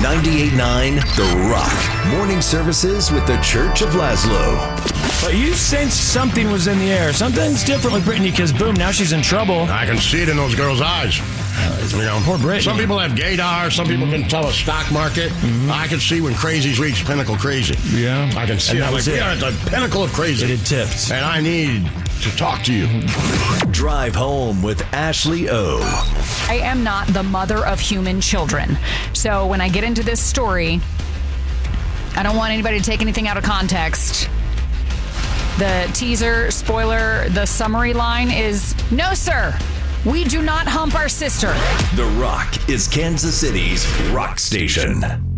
98.9 The Rock. Morning services with the Church of Laszlo. But you sensed something was in the air. Something's different with Brittany because, boom, now she's in trouble. I can see it in those girls' eyes. Poor Brittany. Some people have gaydar. Some people can tell a stock market. I can see when crazies reach pinnacle crazy. Yeah. I can see it. We are at the pinnacle of crazy. It tipped. And I need to talk to you. Drive home with Ashley O. I am not the mother of human children. So when I get into this story, I don't want anybody to take anything out of context. The teaser, spoiler, the summary line is, no, sir, we do not hump our sister. The Rock is Kansas City's rock station.